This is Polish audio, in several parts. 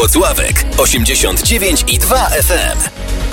Włocławek 89,2 FM.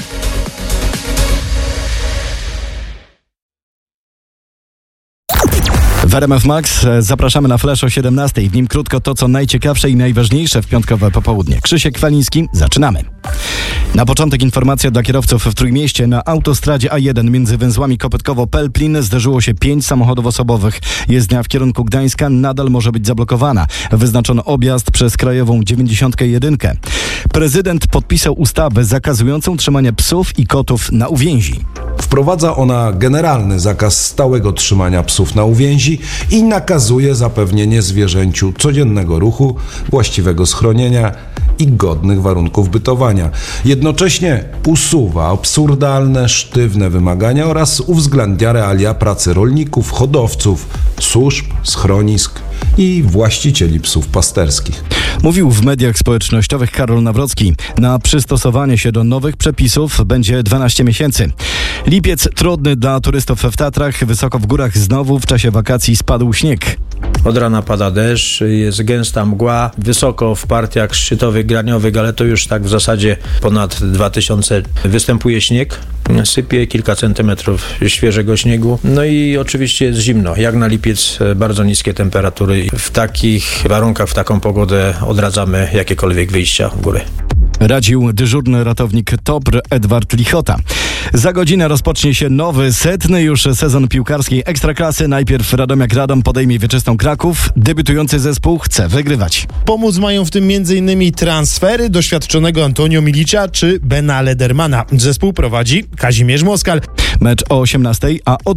W RMF Max zapraszamy na Flash o 17:00. W nim krótko to, co najciekawsze i najważniejsze w piątkowe popołudnie. Krzysiek Kwaliński, zaczynamy. Na początek informacja dla kierowców w Trójmieście. Na autostradzie A1 między węzłami Kopytkowo-Pelplin zderzyło się 5 samochodów osobowych. Jezdnia w kierunku Gdańska nadal może być zablokowana. Wyznaczono objazd przez krajową 91. Prezydent podpisał ustawę zakazującą trzymania psów i kotów na uwięzi. Wprowadza ona generalny zakaz stałego trzymania psów na uwięzi i nakazuje zapewnienie zwierzęciu codziennego ruchu, właściwego schronienia i godnych warunków bytowania. Jednocześnie usuwa absurdalne, sztywne wymagania oraz uwzględnia realia pracy rolników, hodowców, służb, schronisk i właścicieli psów pasterskich. Mówił w mediach społecznościowych Karol Nawrocki. Na przystosowanie się do nowych przepisów będzie 12 miesięcy. Lipiec trudny dla turystów w Tatrach. Wysoko w górach znowu w czasie wakacji spadł śnieg. Od rana pada deszcz, jest gęsta mgła, wysoko w partiach szczytowych, graniowych, ale to już tak w zasadzie ponad 2000 występuje śnieg. Sypie kilka centymetrów świeżego śniegu. No i oczywiście jest zimno. Jak na lipiec bardzo niskie temperatury. W takich warunkach, w taką pogodę odradzamy jakiekolwiek wyjścia w górę. Radził dyżurny ratownik TOPR Edward Lichota. Za godzinę rozpocznie się nowy, 100. już sezon piłkarskiej Ekstraklasy. Najpierw Radomiak Radom podejmie Wieczystą Kraków. Debiutujący zespół chce wygrywać. Pomóc mają w tym m.in. transfery doświadczonego Antonio Milicia czy Bena Ledermana. Zespół prowadzi Kazimierz Moskal. Mecz o 18:00, a o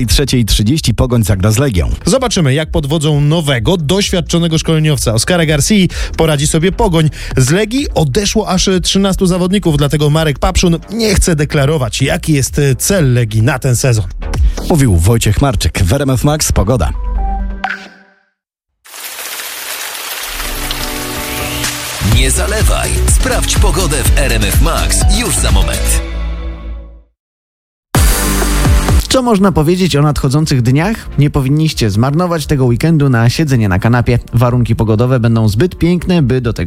23:30 Pogoń zagra z Legią. Zobaczymy, jak pod wodzą nowego, doświadczonego szkoleniowca Oskara Garcii poradzi sobie Pogoń. Z Legii odeszło aż 13 zawodników, dlatego Marek Papszun nie chce deklarować, jaki jest cel Legii na ten sezon. Mówił Wojciech Marczyk. W RMF Max pogoda. Nie zalewaj. Sprawdź pogodę w RMF Max już za moment. Co można powiedzieć o nadchodzących dniach? Nie powinniście zmarnować tego weekendu na siedzenie na kanapie. Warunki pogodowe będą zbyt piękne, by do tego